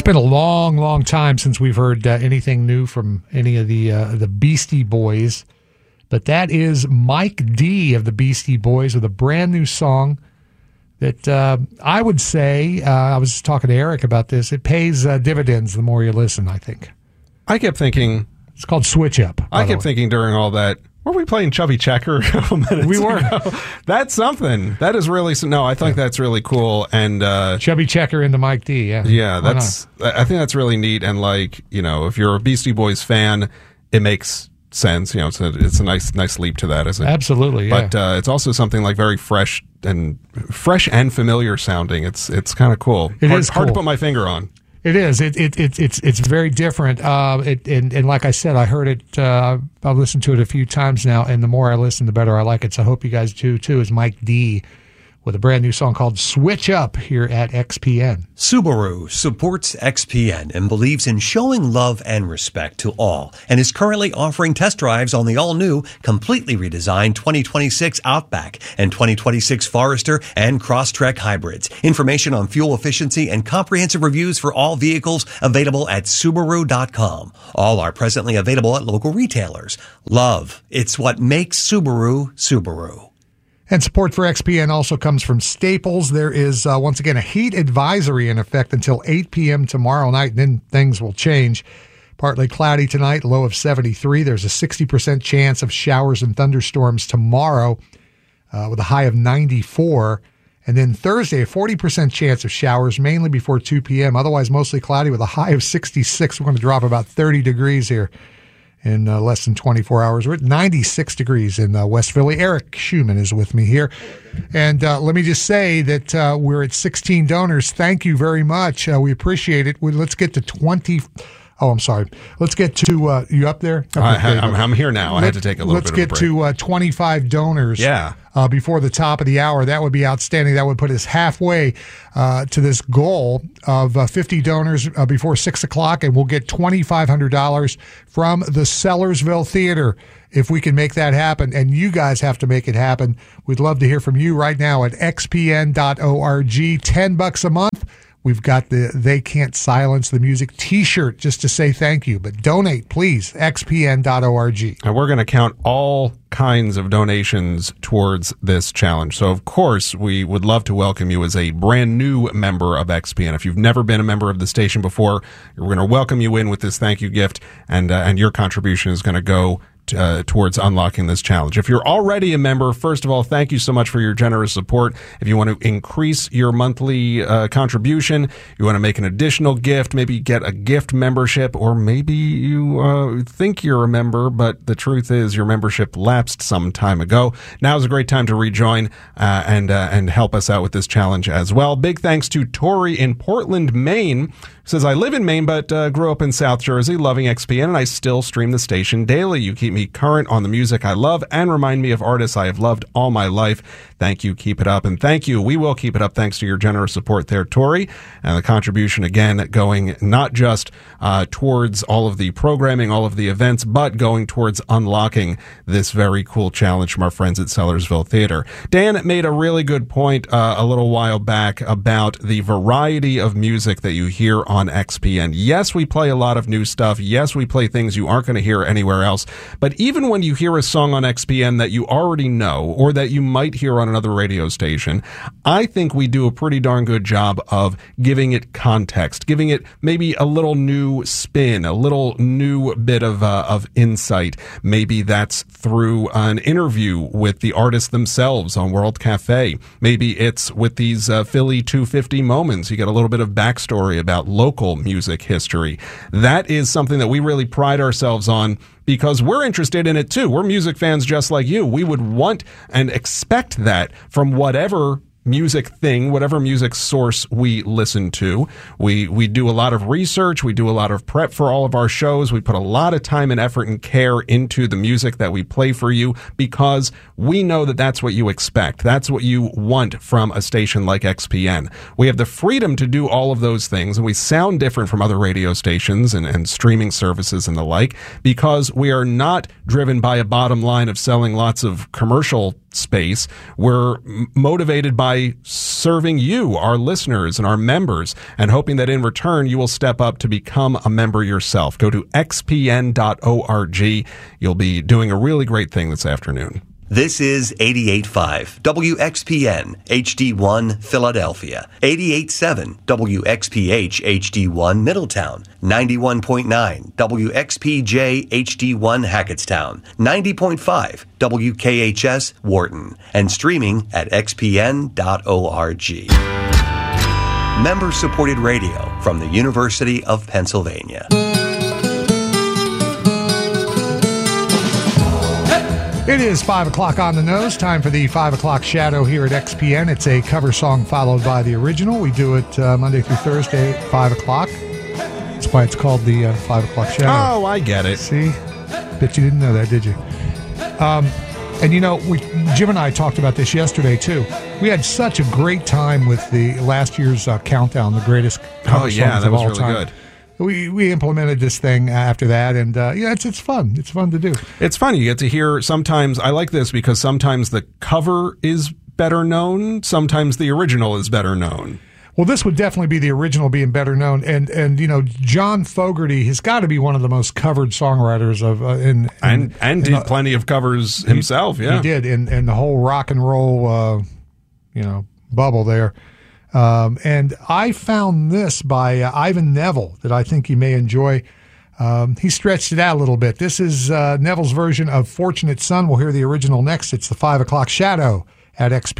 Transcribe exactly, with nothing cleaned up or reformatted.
It's been a long, long time since we've heard uh, anything new from any of the uh, the Beastie Boys. But that is Mike D of the Beastie Boys with a brand new song that uh, I would say, uh, I was talking to Eric about this, it pays uh, dividends the more you listen, I think. I kept thinking... It's called Switch Up. I kept thinking during all that, were we playing Chubby Checker a couple minutes We were. ago? That's something. That is really... No, I think yeah. that's really cool. And uh, Chubby Checker into Mike D, yeah. Yeah, that's. I think that's really neat. And, like, you know, if you're a Beastie Boys fan, it makes sense. You know, it's a, it's a nice nice leap to that, isn't it? Absolutely, yeah. But uh, it's also something, like, very fresh and fresh and familiar sounding. It's it's kind of cool. It hard, is cool. Hard to put my finger on. It is. It it, it it's it's very different. Uh, it and, and like I said, I heard it. Uh, I've listened to it a few times now, and the more I listen, the better I like it. So I hope you guys do too. Is Mike D with a brand new song called Switch Up here at X P N. Subaru supports X P N and believes in showing love and respect to all, and is currently offering test drives on the all-new, completely redesigned twenty twenty-six Outback and twenty twenty-six Forester and Crosstrek hybrids. Information on fuel efficiency and comprehensive reviews for all vehicles available at Subaru dot com. All are presently available at local retailers. Love, it's what makes Subaru, Subaru. And support for X P N also comes from Staples. There is, uh, once again, a heat advisory in effect until eight p.m. tomorrow night, and then things will change. Partly cloudy tonight, low of seventy-three. There's a sixty percent chance of showers and thunderstorms tomorrow uh, with a high of ninety-four. And then Thursday, a forty percent chance of showers, mainly before two p.m. Otherwise, mostly cloudy with a high of sixty-six. We're going to drop about thirty degrees here in uh, less than twenty-four hours. We're at ninety-six degrees in uh, West Philly. Eric Schumann is with me here. And uh, let me just say that uh, we're at sixteen donors. Thank you very much. Uh, we appreciate it. We, let's get to twenty. Oh, I'm sorry. Let's get to, uh, you up there? Okay, I, I'm, I'm here now. Let, I had to take a little let's bit of a break. Let's get to uh, twenty-five donors yeah. uh, before the top of the hour. That would be outstanding. That would put us halfway uh, to this goal of uh, fifty donors uh, before six o'clock, and we'll get twenty-five hundred dollars from the Sellersville Theater if we can make that happen. And you guys have to make it happen. We'd love to hear from you right now at x p n dot org. ten bucks a month. We've got the They Can't Silence the Music t-shirt just to say thank you. But donate, please, x p n dot org. And we're going to count all kinds of donations towards this challenge. So, of course, we would love to welcome you as a brand new member of X P N. If you've never been a member of the station before, we're going to welcome you in with this thank you gift, and, uh, and your contribution is going to go Uh, towards unlocking this challenge. If you're already a member, first of all, thank you so much for your generous support. If you want to increase your monthly uh, contribution, you want to make an additional gift, maybe get a gift membership, or maybe you uh, think you're a member, but the truth is your membership lapsed some time ago. Now's a great time to rejoin uh, and uh, and help us out with this challenge as well. Big thanks to Tori in Portland, Maine. Says, I live in Maine, but uh, grew up in South Jersey, loving X P N, and I still stream the station daily. You keep me current on the music I love and remind me of artists I have loved all my life. Thank you. Keep it up. And thank you. We will keep it up thanks to your generous support there, Tori. And the contribution, again, going not just uh, towards all of the programming, all of the events, but going towards unlocking this very cool challenge from our friends at Sellersville Theater. Dan made a really good point uh, a little while back about the variety of music that you hear on X P N. Yes, we play a lot of new stuff. Yes, we play things you aren't going to hear anywhere else. But even when you hear a song on X P N that you already know or that you might hear on another radio station, I think we do a pretty darn good job of giving it context, giving it maybe a little new spin, a little new bit of uh, of insight. Maybe that's through an interview with the artists themselves on World Cafe. Maybe it's with these uh, Philly two fifty moments. You get a little bit of backstory about local music history. That is something that we really pride ourselves on, because we're interested in it too. We're music fans just like you. We would want and expect that from whatever music thing, whatever music source we listen to. We we do a lot of research. We do a lot of prep for all of our shows. We put a lot of time and effort and care into the music that we play for you, because we know that that's what you expect. That's what you want from a station like X P N. We have the freedom to do all of those things, and we sound different from other radio stations and, and streaming services and the like, because we are not driven by a bottom line of selling lots of commercial space. We're m- motivated by serving you, our listeners and our members, and hoping that in return you will step up to become a member yourself. Go to x p n dot org. You'll be doing a really great thing this afternoon. This is eighty-eight point five W X P N H D one Philadelphia, eighty-eight point seven W X P H H D one Middletown, ninety-one point nine W X P J H D one Hackettstown, ninety point five W K H S Wharton, and streaming at x p n dot org. Member-supported radio from the University of Pennsylvania. It is five o'clock on the nose. Time for the five o'clock shadow here at X P N. It's a cover song followed by the original. We do it uh, Monday through Thursday at five o'clock. That's why it's called the uh, five o'clock shadow. Oh, I get it. See? Bet you didn't know that, did you? Um, and, you know, we, Jim and I talked about this yesterday, too. We had such a great time with the last year's uh, countdown, the greatest cover Oh, yeah, songs that of was all really time. good. We we implemented this thing after that, and uh, yeah, it's it's fun. It's fun to do. It's fun. You get to hear sometimes, I like this because sometimes the cover is better known, sometimes the original is better known. Well, this would definitely be the original being better known, and and you know, John Fogerty has got to be one of the most covered songwriters of uh, in, in And and in, did uh, plenty of covers himself, he, yeah. he did, in in the whole rock and roll, uh, you know, bubble there. Um, and I found this by uh, Ivan Neville that I think you may enjoy. Um, he stretched it out a little bit. This is uh, Neville's version of Fortunate Son. We'll hear the original next. It's the five o'clock shadow at X P.